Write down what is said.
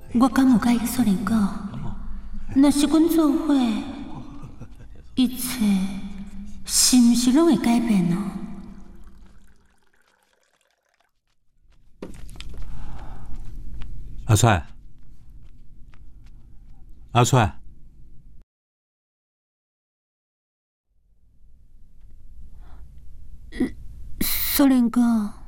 我敢有甲伊说人讲，若是阮做伙，一切是毋是拢会改变哦？ 阿川，阿川， 苏林哥。